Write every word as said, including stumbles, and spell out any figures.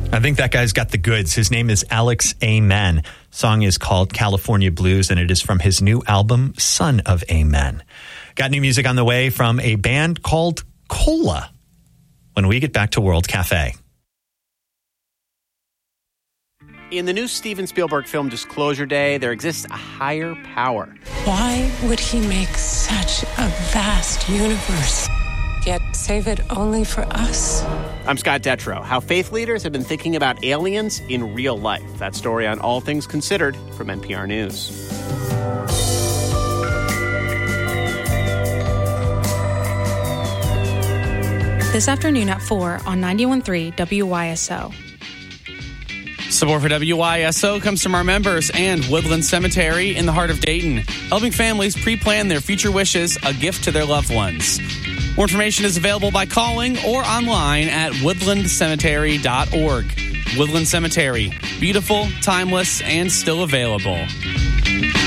I think that guy's got the goods. His name is Alex Amen. Song is called California Blues, and it is from his new album, Son of Amen. Got new music on the way from a band called Cola when we get back to World Cafe. In the new Steven Spielberg film Disclosure Day, there exists a higher power. Why would he make such a vast universe, yet save it only for us? I'm Scott Detrow. How faith leaders have been thinking about aliens in real life. That story on All Things Considered from N P R News. This afternoon at four on ninety-one point three W Y S O. Support for W Y S O comes from our members and Woodland Cemetery in the heart of Dayton, helping families pre-plan their future wishes, a gift to their loved ones. More information is available by calling or online at woodland cemetery dot org. Woodland Cemetery, beautiful, timeless, and still available.